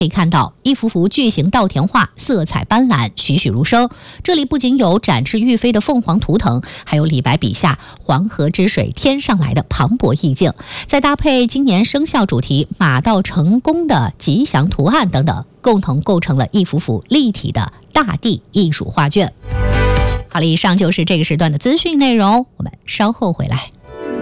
可以看到一幅幅巨型稻田画，色彩斑斓，栩栩如生。这里不仅有展翅欲飞的凤凰图腾，还有李白笔下黄河之水天上来的磅礴意境，再搭配今年生肖主题马到成功的吉祥图案等等，共同构成了一幅幅立体的大地艺术画卷。好了，以上就是这个时段的资讯内容，我们稍后回来。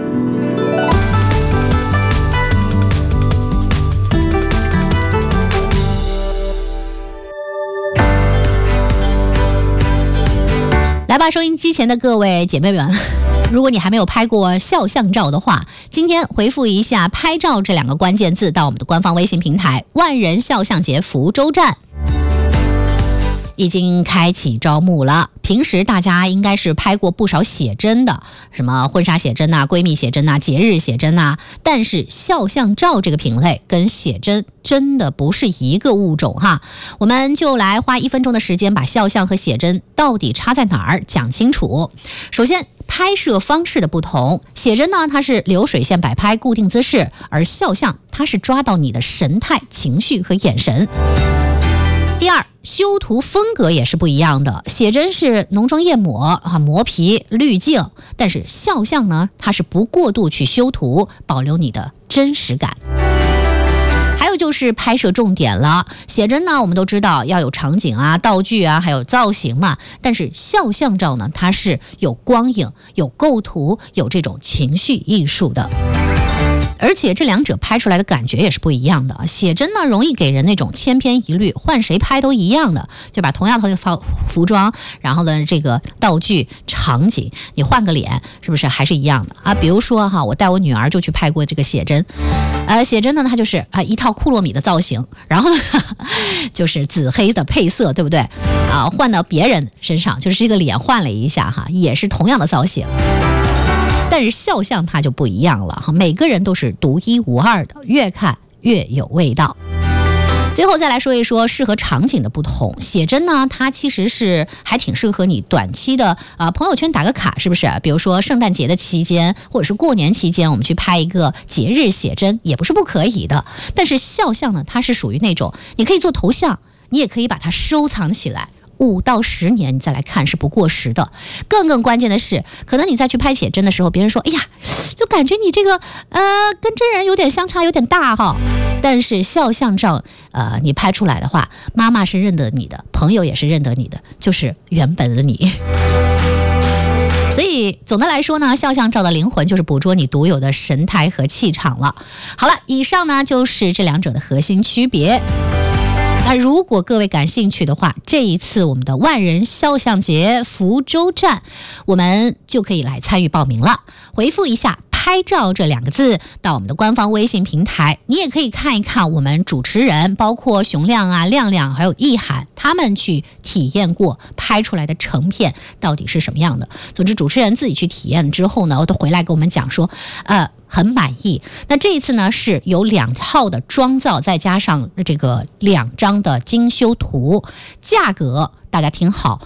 来吧，收音机前的各位姐妹们，如果你还没有拍过肖像照的话，今天回复一下拍照这两个关键字到我们的官方微信平台万人肖像节福州站已经开启招募了。平时大家应该是拍过不少写真的，什么婚纱写真啊、闺蜜写真啊、节日写真啊，但是肖像照这个品类跟写真真的不是一个物种哈。我们就来花1分钟的时间把肖像和写真到底差在哪儿讲清楚。首先，拍摄方式的不同，写真呢它是流水线摆拍固定姿势，而肖像它是抓到你的神态、情绪和眼神。第二，修图风格也是不一样的，写真是浓妆艳抹磨皮滤镜，但是肖像呢它是不过度去修图，保留你的真实感。还有就是拍摄重点了，写真呢我们都知道要有场景啊、道具啊，还有造型嘛，但是肖像照呢它是有光影、有构图、有这种情绪艺术的。而且这两者拍出来的感觉也是不一样的。写真呢容易给人那种千篇一律，换谁拍都一样的，就把同样的服装，然后呢这个道具场景，你换个脸是不是还是一样的啊？比如说哈，我带我女儿就去拍过这个写真，写真呢它就是一套库洛米的造型，然后呢就是紫黑的配色，对不对啊？换到别人身上就是这个脸换了一下哈，也是同样的造型。但是肖像它就不一样了哈，每个人都是独一无二的，越看越有味道。最后再来说一说适合场景的不同。写真呢，它其实是还挺适合你短期的朋友圈打个卡，是不是？比如说圣诞节的期间，或者是过年期间，我们去拍一个节日写真，也不是不可以的。但是肖像呢，它是属于那种你可以做头像，你也可以把它收藏起来。5到10年你再来看是不过时的。更关键的是，可能你再去拍写真的时候，别人说哎呀，就感觉你这个跟真人有点相差有点大哈。但是肖像照你拍出来的话，妈妈是认得你的，朋友也是认得你的，就是原本的你。所以总的来说呢，肖像照的灵魂就是捕捉你独有的神态和气场了。好了，以上呢就是这两者的核心区别。那如果各位感兴趣的话，这一次我们的万人肖像节福州站，我们就可以来参与报名了。回复一下拍照这2个字到我们的官方微信平台，你也可以看一看我们主持人，包括熊亮啊、亮亮还有意涵，他们去体验过拍出来的成片到底是什么样的。总之主持人自己去体验之后呢，我都回来跟我们讲说很满意。那这一次呢是有2套的妆造，再加上这个2张的精修图，价格大家听好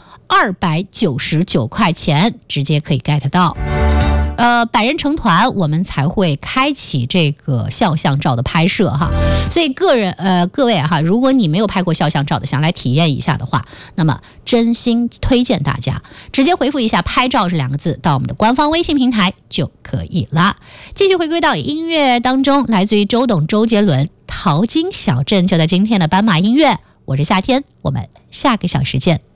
，299块钱直接可以 get 到。100人成团我们才会开启这个肖像照的拍摄哈。所以各位哈，如果你没有拍过肖像照的，想来体验一下的话，那么真心推荐大家直接回复一下拍照这2个字到我们的官方微信平台就可以了。继续回归到音乐当中，来自于周董周杰伦淘金小镇，就在今天的斑马音乐，我是夏天，我们下个小时见。